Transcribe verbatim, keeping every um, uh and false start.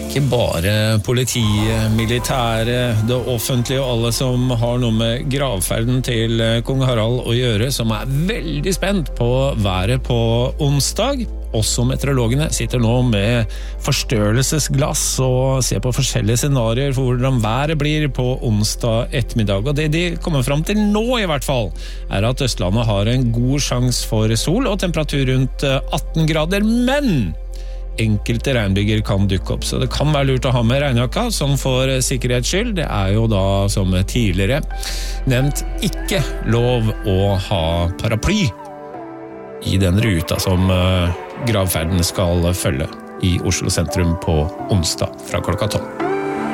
Ikke bare politiet, militære, det offentlige og alle som har noe med gravferden til kong Harald å gjøre, som er veldig spent på været på onsdag. Også meteorologene sitter nå med forstørrelsesglass og ser på forskjellige scenarier for hvordan været blir på onsdag ettermiddag. Og det de kommer frem til nå i hvert fall, er at Østlandet har en god sjans for sol og temperatur rundt atten grader, men enkelte regnbyger kan dukke opp, så det kan være lurt å ha med regnjakka, sånn for sikkerhets skyld. Det er jo da, som tidligere nevnt, ikke lov å ha paraply i den ruta som gravferden skal følge i Oslo sentrum på onsdag fra klokka tolv.